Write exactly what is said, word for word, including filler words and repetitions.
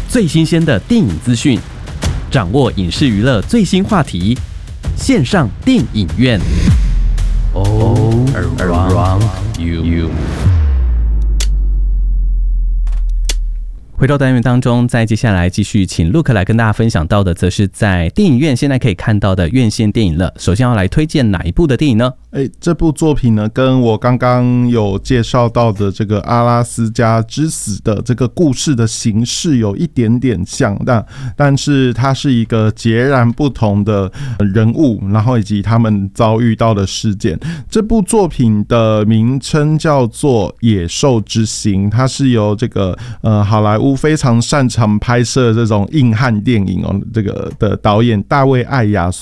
最新鲜的电影资讯，掌握影视娱乐最新话题，线上电影院。All around you。回到单元当中，在接下来继续请 Luke 来跟大家分享到的，则是在电影院现在可以看到的院线电影了。首先要来推荐哪一部的电影呢？ 欸、这部作品呢，跟我刚刚有介绍到的这个阿拉斯加之死的这个故事的形式有一点点像，但但是它是一个截然不同的人物，然后以及他们遭遇到的事件。这部作品的名称叫做《野兽之心》，它是由这个呃好莱坞非常擅长拍摄这种硬汉电影哦，这个的导演大卫·艾雅